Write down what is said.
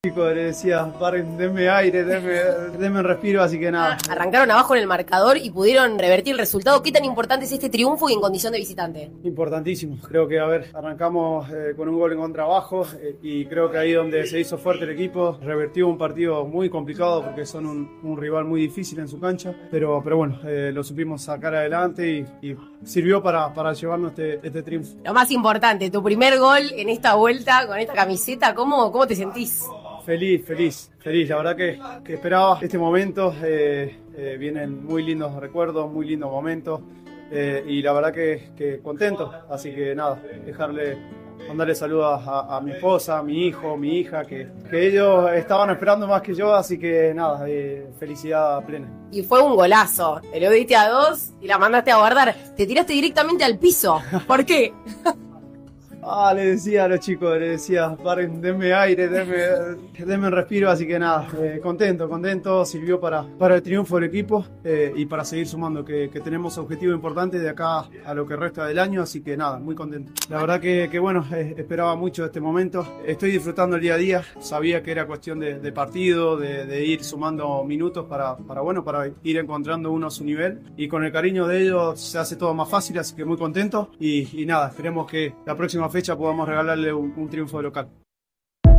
Chicos, le decía, paren, denme aire, denme un respiro, así que nada. Arrancaron abajo en el marcador y pudieron revertir el resultado. ¿Qué tan importante es este triunfo y en condición de visitante? Importantísimo. Creo que, arrancamos con un gol en contra abajo y creo que ahí donde se hizo fuerte el equipo, revertió un partido muy complicado porque son un rival muy difícil en su cancha, pero bueno, lo supimos sacar adelante y sirvió para llevarnos este triunfo. Lo más importante, tu primer gol en esta vuelta con esta camiseta, ¿cómo te sentís? Feliz. La verdad que esperaba este momento. Vienen muy lindos recuerdos, muy lindos momentos y la verdad que contento. Así que nada, mandarle saludos a mi esposa, a mi hijo, mi hija, que ellos estaban esperando más que yo, así que nada, felicidad plena. Y fue un golazo, te lo diste a 2 y la mandaste a guardar. Te tiraste directamente al piso. ¿Por qué? Le decía a los chicos, paren, denme aire, denme un respiro, así que nada, contento, sirvió para el triunfo del equipo y para seguir sumando, que tenemos objetivos importantes de acá a lo que resta del año, así que nada, muy contento. La verdad que bueno, esperaba mucho este momento, estoy disfrutando el día a día, sabía que era cuestión de partido, de ir sumando minutos para ir encontrando uno a su nivel, y con el cariño de ellos se hace todo más fácil, así que muy contento y nada, esperemos que la próxima fecha podamos regalarle un triunfo local.